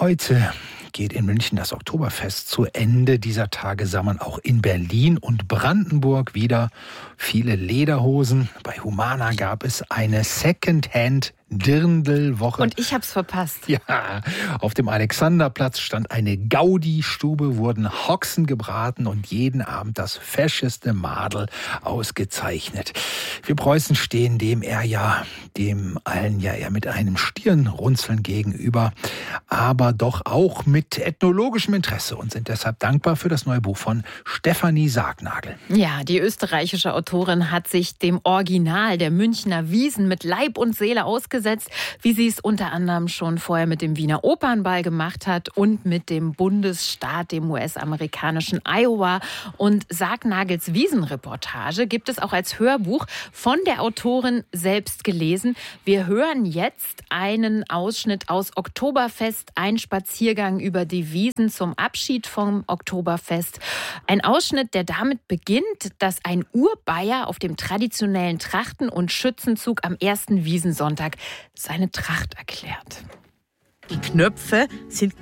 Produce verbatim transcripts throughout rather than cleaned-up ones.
Heute geht in München das Oktoberfest zu Ende. Dieser Tage sah man auch in Berlin und Brandenburg wieder viele Lederhosen. Bei Humana gab es eine Secondhand Dirndl-Woche. Und ich hab's verpasst. Ja, auf dem Alexanderplatz stand eine Gaudi-Stube, wurden Haxen gebraten und jeden Abend das fescheste Madel ausgezeichnet. Für Preußen stehen dem er ja, dem allen ja eher mit einem Stirnrunzeln gegenüber, aber doch auch mit ethnologischem Interesse und sind deshalb dankbar für das neue Buch von Stefanie Sargnagel. Ja, die österreichische Autorin hat sich dem Original der Münchner Wiesn mit Leib und Seele ausgesetzt, wie sie es unter anderem schon vorher mit dem Wiener Opernball gemacht hat und mit dem Bundesstaat, dem U S-amerikanischen Iowa. Und Sargnagels Wiesn-Reportage gibt es auch als Hörbuch von der Autorin selbst gelesen. Wir hören jetzt einen Ausschnitt aus Oktoberfest, ein Spaziergang über die Wiesn zum Abschied vom Oktoberfest. Ein Ausschnitt, der damit beginnt, dass ein Urbayer auf dem traditionellen Trachten- und Schützenzug am ersten Wiesnsonntag seine Tracht erklärt. Die Knöpfe sind...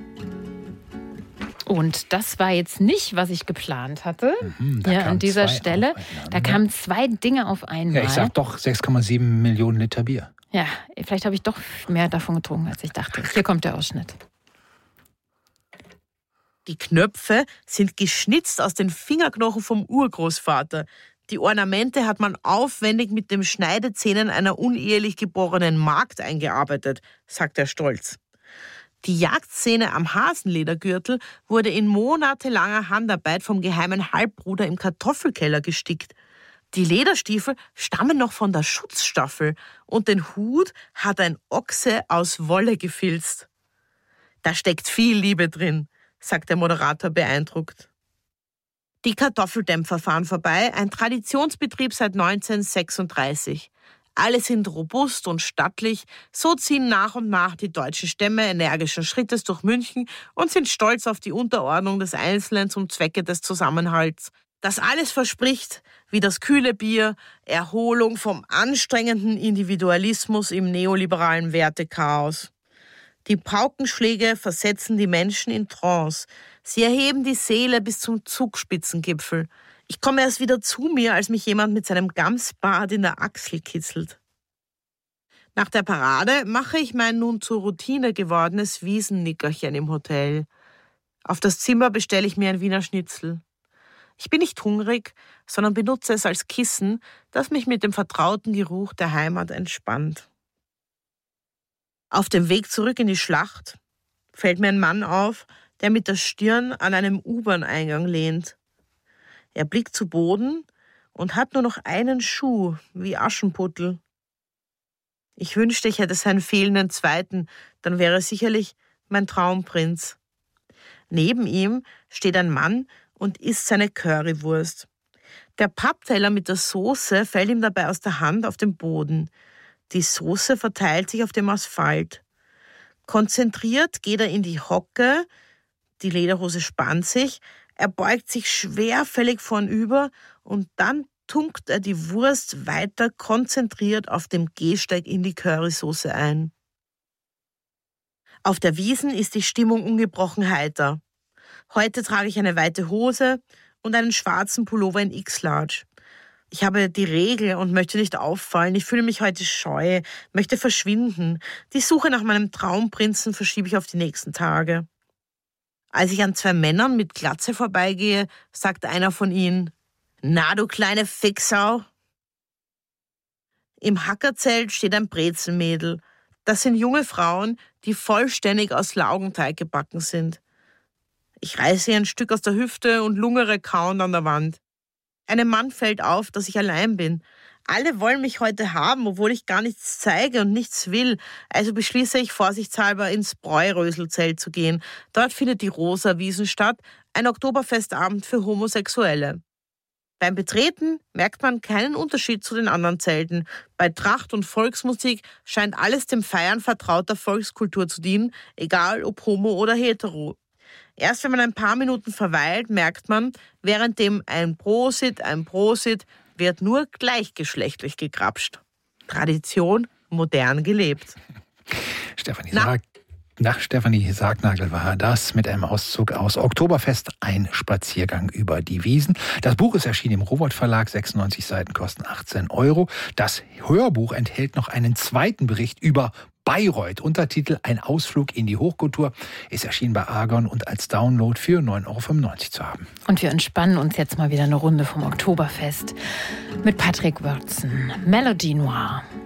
Und das war jetzt nicht, was ich geplant hatte. Mhm, ja, an dieser Stelle. Da kamen zwei Dinge auf einmal. Ja, ich sag doch sechs Komma sieben Millionen Liter Bier. Ja, vielleicht habe ich doch mehr davon getrunken, als ich dachte. Hier kommt der Ausschnitt. Die Knöpfe sind geschnitzt aus den Fingerknochen vom Urgroßvater. Die Ornamente hat man aufwendig mit den Schneidezähnen einer unehelich geborenen Magd eingearbeitet, sagt er stolz. Die Jagdszene am Hasenledergürtel wurde in monatelanger Handarbeit vom geheimen Halbbruder im Kartoffelkeller gestickt. Die Lederstiefel stammen noch von der Schutzstaffel und den Hut hat ein Ochse aus Wolle gefilzt. Da steckt viel Liebe drin, sagt der Moderator beeindruckt. Die Kartoffeldämpfer fahren vorbei, ein Traditionsbetrieb seit neunzehnhundertsechsunddreißig. Alle sind robust und stattlich, so ziehen nach und nach die deutschen Stämme energischen Schrittes durch München und sind stolz auf die Unterordnung des Einzelnen zum Zwecke des Zusammenhalts. Das alles verspricht, wie das kühle Bier, Erholung vom anstrengenden Individualismus im neoliberalen Wertechaos. Die Paukenschläge versetzen die Menschen in Trance. Sie erheben die Seele bis zum Zugspitzengipfel. Ich komme erst wieder zu mir, als mich jemand mit seinem Gamsbart in der Achsel kitzelt. Nach der Parade mache ich mein nun zur Routine gewordenes Wiesennickerchen im Hotel. Auf das Zimmer bestelle ich mir ein Wiener Schnitzel. Ich bin nicht hungrig, sondern benutze es als Kissen, das mich mit dem vertrauten Geruch der Heimat entspannt. Auf dem Weg zurück in die Schlacht fällt mir ein Mann auf, der mit der Stirn an einem U-Bahn-Eingang lehnt. Er blickt zu Boden und hat nur noch einen Schuh, wie Aschenputtel. Ich wünschte, ich hätte seinen fehlenden zweiten, dann wäre er sicherlich mein Traumprinz. Neben ihm steht ein Mann und isst seine Currywurst. Der Pappteller mit der Soße fällt ihm dabei aus der Hand auf den Boden. Die Soße verteilt sich auf dem Asphalt. Konzentriert geht er in die Hocke, die Lederhose spannt sich, er beugt sich schwerfällig vornüber und dann tunkt er die Wurst weiter konzentriert auf dem Gehsteig in die Currysoße ein. Auf der Wiesn ist die Stimmung ungebrochen heiter. Heute trage ich eine weite Hose und einen schwarzen Pullover in X-Large. Ich habe die Regel und möchte nicht auffallen. Ich fühle mich heute scheu, möchte verschwinden. Die Suche nach meinem Traumprinzen verschiebe ich auf die nächsten Tage. Als ich an zwei Männern mit Glatze vorbeigehe, sagt einer von ihnen: »Na, du kleine Fixau!« Im Hackerzelt steht ein Brezelmädel. Das sind junge Frauen, die vollständig aus Laugenteig gebacken sind. Ich reiße ihr ein Stück aus der Hüfte und lungere kauend an der Wand. Einem Mann fällt auf, dass ich allein bin. Alle wollen mich heute haben, obwohl ich gar nichts zeige und nichts will. Also beschließe ich vorsichtshalber ins Bräuröselzelt zu gehen. Dort findet die Rosa Wiesn statt, ein Oktoberfestabend für Homosexuelle. Beim Betreten merkt man keinen Unterschied zu den anderen Zelten. Bei Tracht und Volksmusik scheint alles dem Feiern vertrauter Volkskultur zu dienen, egal ob homo oder hetero. Erst wenn man ein paar Minuten verweilt, merkt man, währenddem ein Prosit, ein Prosit, wird nur gleichgeschlechtlich gegrapscht. Tradition modern gelebt. Stefanie Sarg Nach Stefanie Sargnagel war das mit einem Auszug aus Oktoberfest, ein Spaziergang über die Wiesn. Das Buch ist erschienen im Rowohlt Verlag, sechsundneunzig Seiten kosten achtzehn Euro. Das Hörbuch enthält noch einen zweiten Bericht über Bayreuth. Untertitel Ein Ausflug in die Hochkultur ist erschienen bei Argon und als Download für neun Euro fünfundneunzig zu haben. Und wir entspannen uns jetzt mal wieder eine Runde vom Oktoberfest mit Patrick Wörtzen. Melody Noire.